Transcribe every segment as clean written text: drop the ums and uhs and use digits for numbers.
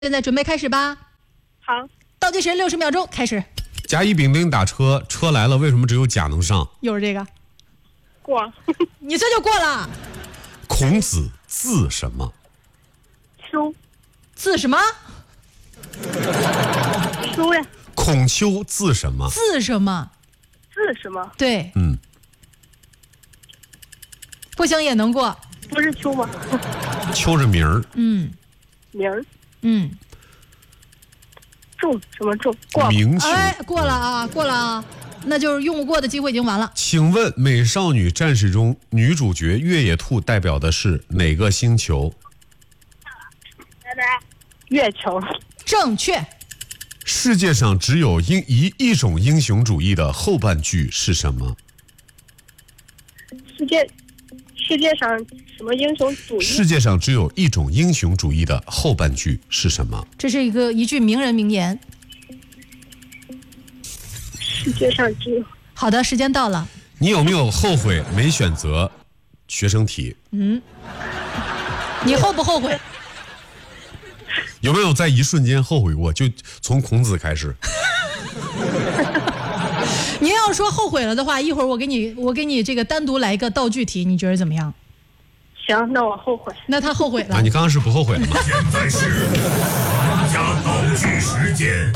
现在准备开始吧。 好， 倒计时60秒钟，开始。 甲乙丙丁打车，车来了，为什么只有甲能上？ 又是这个， 过。 你这就过了。 孔子字什么？ 秋。 字什么？ 秋呀。 孔丘字什么？ 字什么？ 字什么？ 对，不行也能过。 不是秋吗？ 丘是名儿。 名儿。仲什么仲？过。 名姓。 哎，过了啊，过了啊，那就是用不过的机会已经完了。 请问《美少女战士》中女主角越野兔代表的是哪个星球？ 月球。 正确。 世界上只有一种英雄主义的后半句是什么？ 世界上什么英雄主义？ 世界上只有一种英雄主义的后半句是什么？ 这是一句名人名言。 世界上只有。 好的，时间到了。 你有没有后悔没选择学生题？ 你后不后悔？ 有没有在一瞬间后悔过？就从孔子开始。 您要说后悔了的话，一会儿我给你这个单独来一个道具题，你觉得怎么样？ 行，那我后悔。 那他后悔了。 啊，你刚刚是不后悔了吗？ 现在是加道具时间。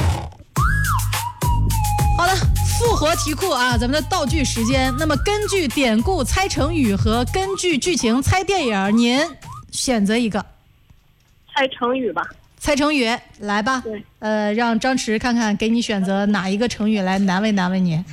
好的，复活题库啊，咱们的道具时间。那么根据典故猜成语和根据剧情猜电影，您选择一个。 猜成语吧。 猜成语，来吧。 对。 让张弛看看，给你选择哪一个成语来难为难为你。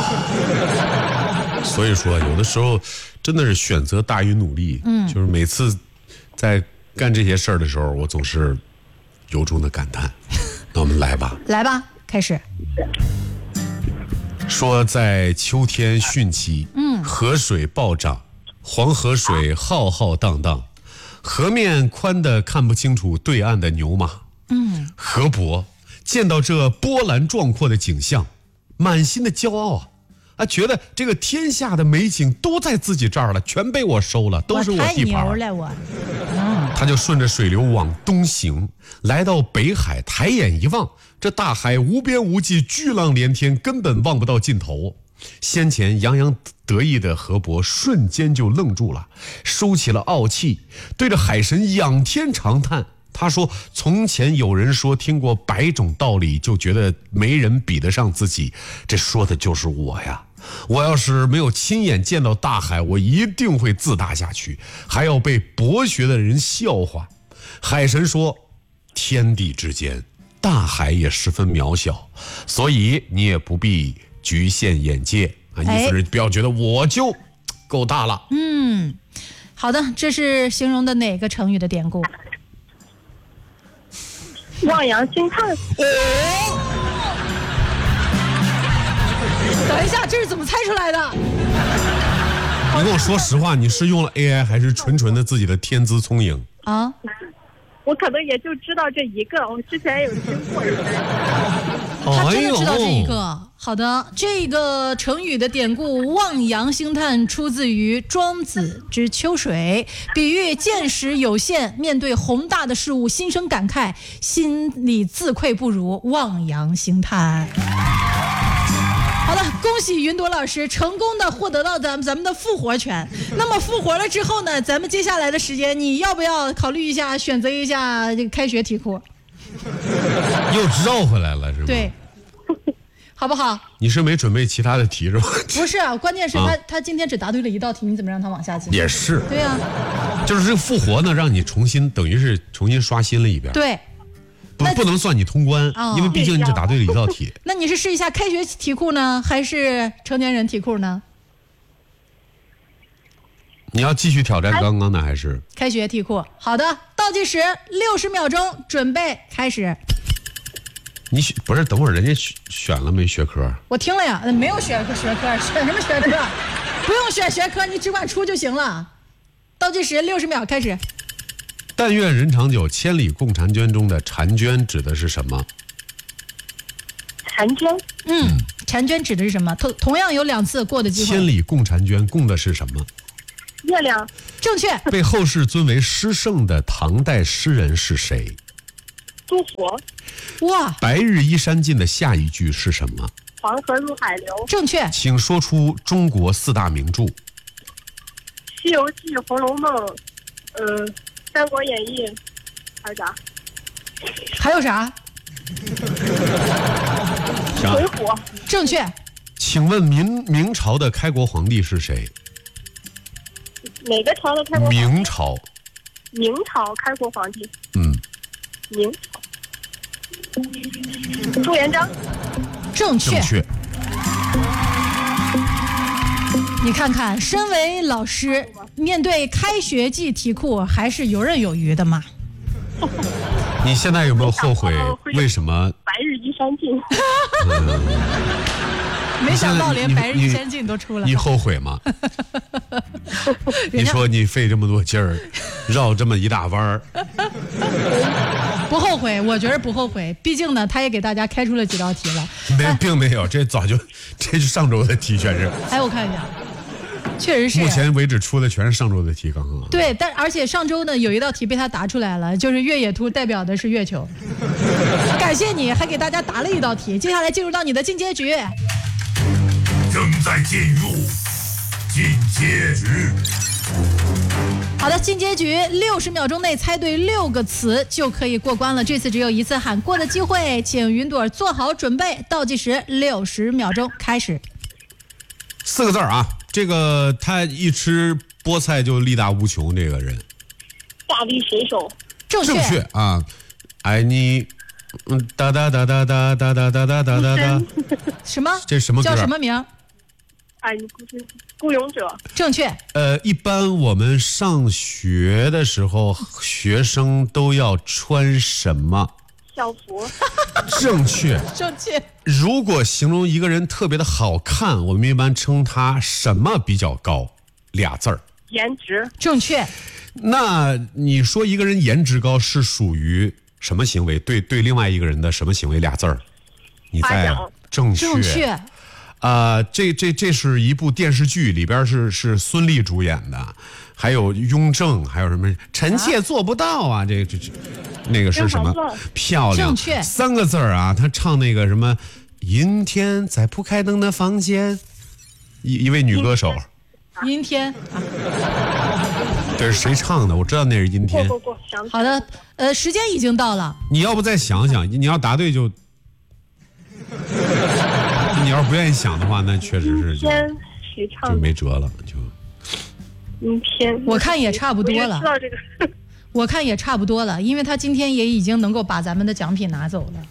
所以说，有的时候真的是选择大于努力。就是每次在干这些事儿的时候，我总是由衷的感叹。那我们来吧。 来吧，开始。 说在秋天汛期，河水暴涨，黄河水浩浩荡荡，河面宽得看不清楚对岸的牛马。河伯见到这波澜壮阔的景象，满心的骄傲啊，觉得这个天下的美景都在自己这儿了，全被我收了，都是我地盘。 我太牛了我。 他就顺着水流往东行，来到北海，抬眼一望，这大海无边无际，巨浪连天，根本望不到尽头。先前洋洋得意的河伯瞬间就愣住了，收起了傲气，对着海神仰天长叹。他说，从前有人说听过100种道理，就觉得没人比得上自己，这说的就是我呀。我要是没有亲眼见到大海，我一定会自大下去，还要被博学的人笑话。海神说，天地之间，大海也十分渺小，所以你也不必局限眼界啊，意思是不要觉得我就够大了。 好的，这是形容的哪个成语的典故？ 望洋兴叹。 等一下，这是怎么猜出来的？ 你跟我说实话，你是用了 AI 还是纯的自己的天资聪颖啊？ 我可能也就知道这一个，我之前有听过。 他真的知道这一个。好的，这个成语的典故望洋兴叹出自于庄子之秋水，比喻见识有限，面对宏大的事物心生感慨，心里自愧不如，望洋兴叹。好的，恭喜云朵老师成功的获得到咱们的复活权。那么复活了之后呢，咱们接下来的时间，你要不要考虑一下，选择一下这个开学题库？ 又绕回来了是吗？ 对，好不好？ 你是没准备其他的题是吧？ 不是，关键是他今天只答对了1道题，你怎么让他往下进？ 也是。 对呀。 就是这个复活呢，让你等于是重新刷新了一遍。 对。 不能算你通关，因为毕竟你只答对了1道题。 那你是试一下开学题库呢，还是成年人题库呢？ 你要继续挑战刚刚的还是开学题库？好的，倒计时60秒钟，准备开始。 你不是等会儿人家选了没学科？ 我听了呀，没有选科，选什么学科？不用选学科，你只管出就行了。倒计时60秒开始。 但愿人长久，千里共婵娟中的婵娟指的是什么？ 婵娟。 婵娟指的是什么？同样有2次过的机会。 千里共婵娟，共的是什么？ 月亮。 正确。 被后世尊为诗圣的唐代诗人是谁？ 杜甫。 哇， 白日依山尽的下一句是什么？ 黄河入海流。 正确。 请说出中国4大名著。 西游记、红楼梦，三国演义，还有啥？ 还有啥？ 水浒。 正确。 请问明朝的开国皇帝是谁？ 哪个朝的开国皇帝？ 明朝。 明朝开国皇帝。明朝。朱元璋。 正确。 正确。 你看看，身为老师，面对开学季题库还是游刃有余的嘛。 你现在有没有后悔？为什么白日依山尽？ 没想到连白日依山尽都出来。 你后悔吗？你说你费这么多劲儿，绕这么一大弯儿， 不后悔，我觉得不后悔。毕竟呢，他也给大家开出了几道题了。 并没有，这是上周的题，全是。 哎，我看一下，确实是。 目前为止出的全是上周的题，刚刚。 对，而且上周呢有一道题被他答出来了，就是越野兔代表的是月球。感谢你，还给大家答了一道题。接下来进入到你的进阶局。 正在进入进阶局。 好的，进阶局60秒钟内猜对6个词就可以过关了。这次只有一次喊过的机会，请云朵做好准备，倒计时60秒钟开始。 4个字啊，这个他一吃菠菜就力大无穷，这个人。 大力水手。 正确啊，爱你。哒哒哒哒哒哒哒哒哒哒哒。 什么？ 这什么歌？ 叫什么名？ 爱你孤勇者。 正确。 一般我们上学的时候，学生都要穿什么？ 校服。 正确。 正确。 如果形容一个人特别的好看，我们一般称他什么比较高？2字儿。 颜值。 正确。 那你说一个人颜值高是属于什么行为？对另外一个人的什么行为？2字儿。你在正确。 正确。 这是一部电视剧，里边是孙俪主演的，还有雍正，还有什么臣妾做不到啊？这那个是什么？漂亮。 正确。 3个字儿啊，他唱那个什么阴天在不开灯的房间，一位女歌手。 阴天。 这是谁唱的？我知道那是阴天。 好的，时间已经到了。 你要不再想想，你要答对就。你要是不愿意想的话，那确实是就没辙了，就。 阴天。 我看也差不多了。 知道这个。 我看也差不多了，因为他今天也已经能够把咱们的奖品拿走了。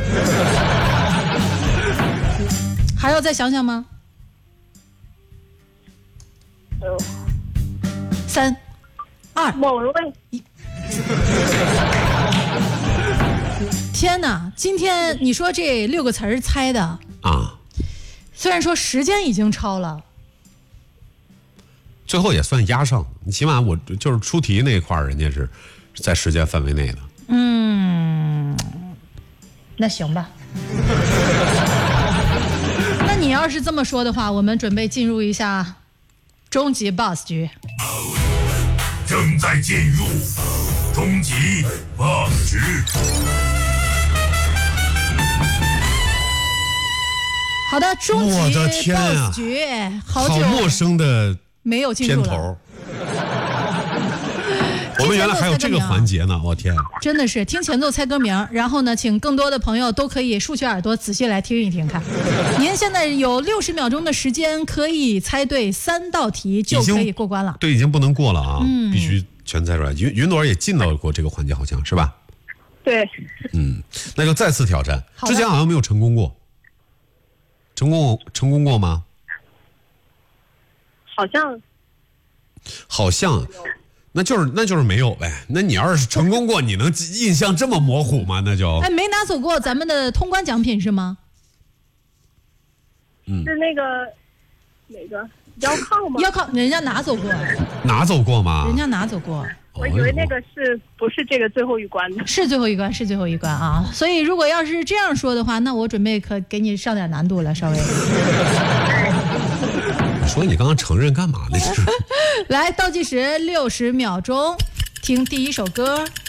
还要再想想吗？3、2。 莫文蔚。 天哪！今天你说这6个词儿猜的啊， 虽然说时间已经超了， 最后也算压上。起码我就是出题那一块儿，人家是在时间范围内的。 那行吧。那你要是这么说的话，我们准备进入一下终极 BOSS 局。 正在进入终极 BOSS 局。 好的，终极 BOSS 局，好陌生的没有进入了。我们原来还有这个环节呢，我天！ 真的是听前奏猜歌名，然后呢，请更多的朋友都可以竖起耳朵仔细来听一听看。您现在有60秒钟的时间，可以猜对3道题就可以过关了。 对，已经不能过了啊，必须全猜出来。云朵也进到过这个环节，好像是吧？ 对。 那就再次挑战。之前好像没有成功过。成功过吗？好像，那就是没有呗。那你要是成功过，你能印象这么模糊吗？那就没拿走过咱们的通关奖品是吗？ 是那个哪个腰靠吗？ 腰靠人家拿走过。 拿走过吗？ 人家拿走过。 我以为那个不是这个最后一关的？ 是最后一关，是最后一关啊！所以如果要是这样说的话，那我准备可给你上点难度了，稍微。 说你刚刚承认干嘛呢？ 来，倒计时60秒钟，听第一首歌。